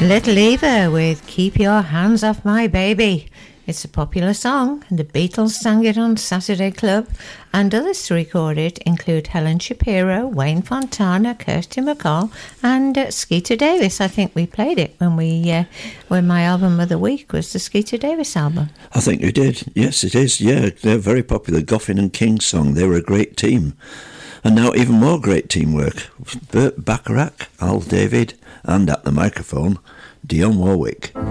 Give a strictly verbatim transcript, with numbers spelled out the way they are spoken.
Little Eva with Keep Your Hands Off My Baby. It's a popular song, and the Beatles sang it on Saturday Club, and others to record it include Helen Shapiro, Wayne Fontana, Kirsty MacColl, and uh, Skeeter Davis. I think we played it when we uh, when my album of the week was the Skeeter Davis album. I think you did. Yes, it is. Yeah, they're very popular. Goffin and King song. They were a great team. And now even more great teamwork. Burt Bacharach, Al David, and at the microphone, Dionne Warwick.